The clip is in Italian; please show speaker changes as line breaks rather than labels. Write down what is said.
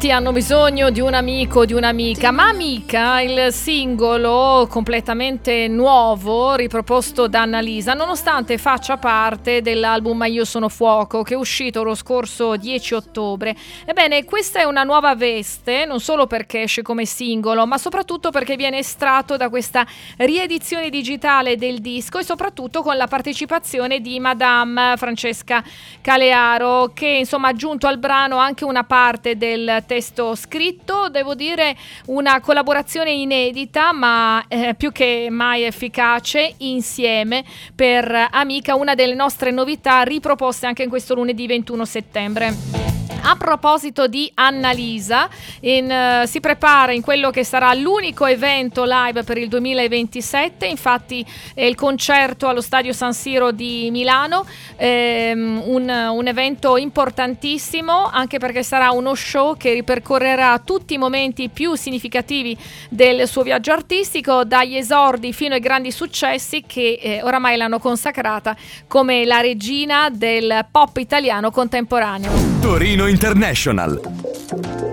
Tanti hanno bisogno di un amico, di un'amica, ma Amica, il singolo completamente nuovo riproposto da Annalisa, nonostante faccia parte dell'album Io sono fuoco, che è uscito lo scorso 10 ottobre. Ebbene, questa è una nuova veste, non solo perché esce come singolo, ma soprattutto perché viene estratto da questa riedizione digitale del disco e soprattutto con la partecipazione di Madame Francesca Calearo, che insomma ha aggiunto al brano anche una parte del testo scritto. Devo dire una collaborazione inedita ma più che mai efficace insieme per Amica, una delle nostre novità riproposte anche in questo lunedì 21 settembre. A proposito di Annalisa, si prepara in quello che sarà l'unico evento live per il 2027, infatti è il concerto allo Stadio San Siro di Milano, un evento importantissimo anche perché sarà uno show che ripercorrerà tutti i momenti più significativi del suo viaggio artistico, dagli esordi fino ai grandi successi che oramai l'hanno consacrata come la regina del pop italiano contemporaneo.
Torino International.